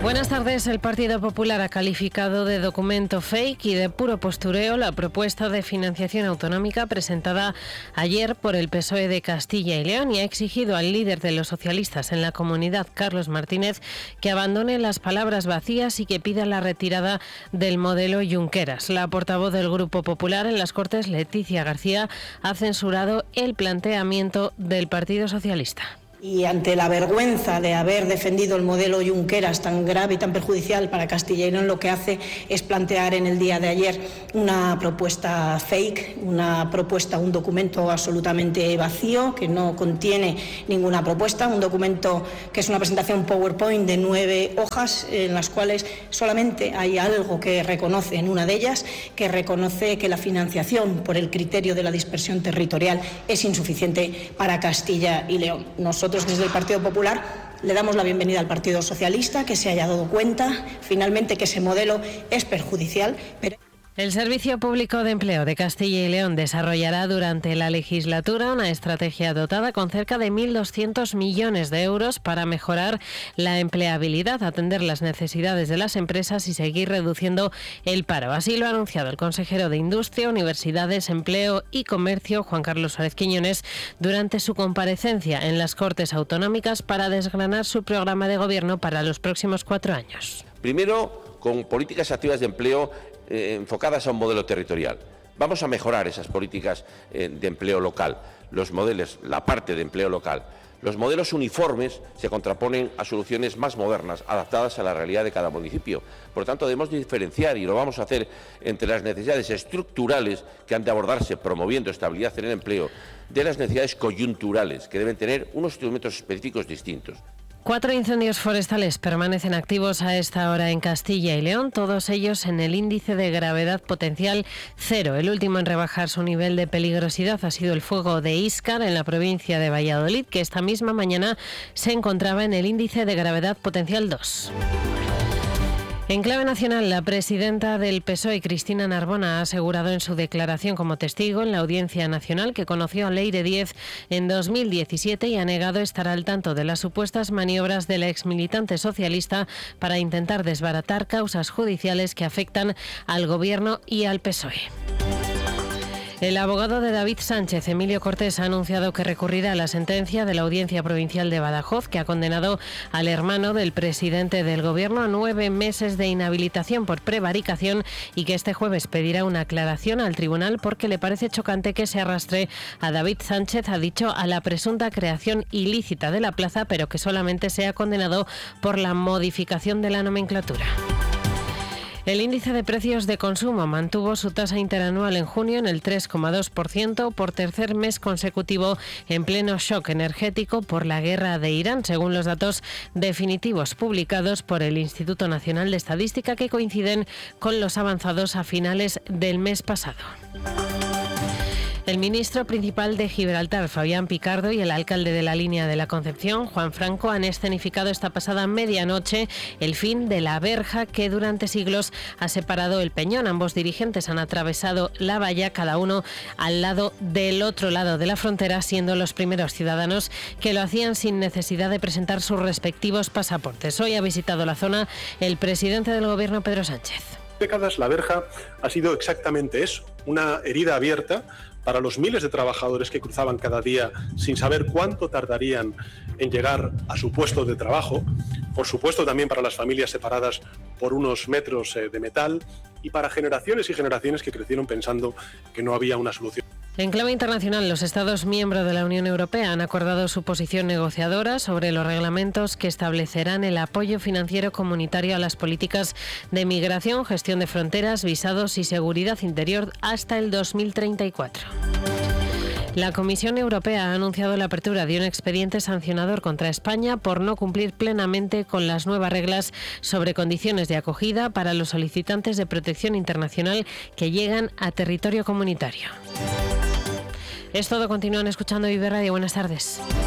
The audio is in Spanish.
Buenas tardes. El Partido Popular ha calificado de documento fake y de puro postureo la propuesta de financiación autonómica presentada ayer por el PSOE de Castilla y León y ha exigido al líder de los socialistas en la comunidad, Carlos Martínez, que abandone las palabras vacías y que pida la retirada del modelo Junqueras. La portavoz del Grupo Popular en las Cortes, Leticia García, ha censurado el planteamiento del Partido Socialista. Y ante la vergüenza de haber defendido el modelo Junqueras tan grave y tan perjudicial para Castilla y León, lo que hace es plantear en el día de ayer una propuesta fake, un documento absolutamente vacío que no contiene ninguna propuesta, un documento que es una presentación PowerPoint de 9 hojas en las cuales solamente hay algo que reconoce en una de ellas, que reconoce que la financiación por el criterio de la dispersión territorial es insuficiente para Castilla y León. Nosotros desde el Partido Popular le damos la bienvenida al Partido Socialista, que se haya dado cuenta finalmente que ese modelo es perjudicial. El Servicio Público de Empleo de Castilla y León desarrollará durante la legislatura una estrategia dotada con cerca de 1.200 millones de euros para mejorar la empleabilidad, atender las necesidades de las empresas y seguir reduciendo el paro. Así lo ha anunciado el consejero de Industria, Universidades, Empleo y Comercio, Juan Carlos Suárez Quiñones, durante su comparecencia en las Cortes Autonómicas para desgranar su programa de gobierno para los próximos 4 años. Primero, con políticas activas de empleo enfocadas a un modelo territorial. Vamos a mejorar esas políticas de empleo local, los modelos, la parte de empleo local. Los modelos uniformes se contraponen a soluciones más modernas, adaptadas a la realidad de cada municipio. Por lo tanto, debemos diferenciar, y lo vamos a hacer, entre las necesidades estructurales que han de abordarse promoviendo estabilidad en el empleo, de las necesidades coyunturales, que deben tener unos instrumentos específicos distintos. 4 incendios forestales permanecen activos a esta hora en Castilla y León, todos ellos en el índice de gravedad potencial 0. El último en rebajar su nivel de peligrosidad ha sido el fuego de Íscar en la provincia de Valladolid, que esta misma mañana se encontraba en el índice de gravedad potencial 2. En clave nacional, la presidenta del PSOE, Cristina Narbona, ha asegurado en su declaración como testigo en la Audiencia Nacional que conoció a Leire Díez en 2017 y ha negado estar al tanto de las supuestas maniobras de la exmilitante socialista para intentar desbaratar causas judiciales que afectan al Gobierno y al PSOE. El abogado de David Sánchez, Emilio Cortés, ha anunciado que recurrirá a la sentencia de la Audiencia Provincial de Badajoz, que ha condenado al hermano del presidente del Gobierno a 9 meses de inhabilitación por prevaricación y que este jueves pedirá una aclaración al tribunal porque le parece chocante que se arrastre a David Sánchez, ha dicho, a la presunta creación ilícita de la plaza, pero que solamente sea condenado por la modificación de la nomenclatura. El índice de precios de consumo mantuvo su tasa interanual en junio en el 3,2% por tercer mes consecutivo en pleno shock energético por la guerra de Irán, según los datos definitivos publicados por el Instituto Nacional de Estadística, que coinciden con los avanzados a finales del mes pasado. El ministro principal de Gibraltar, Fabián Picardo, y el alcalde de la Línea de la Concepción, Juan Franco, han escenificado esta pasada medianoche el fin de la verja que durante siglos ha separado el peñón. Ambos dirigentes han atravesado la valla, cada uno al lado del otro lado de la frontera, siendo los primeros ciudadanos que lo hacían sin necesidad de presentar sus respectivos pasaportes. Hoy ha visitado la zona el presidente del Gobierno, Pedro Sánchez. Décadas la verja ha sido exactamente eso, una herida abierta para los miles de trabajadores que cruzaban cada día sin saber cuánto tardarían en llegar a su puesto de trabajo, por supuesto también para las familias separadas por unos metros de metal y para generaciones y generaciones que crecieron pensando que no había una solución. En clave internacional, los Estados miembros de la Unión Europea han acordado su posición negociadora sobre los reglamentos que establecerán el apoyo financiero comunitario a las políticas de migración, gestión de fronteras, visados y seguridad interior hasta el 2034. La Comisión Europea ha anunciado la apertura de un expediente sancionador contra España por no cumplir plenamente con las nuevas reglas sobre condiciones de acogida para los solicitantes de protección internacional que llegan a territorio comunitario. Es todo, continúan escuchando Vive Radio. Buenas tardes.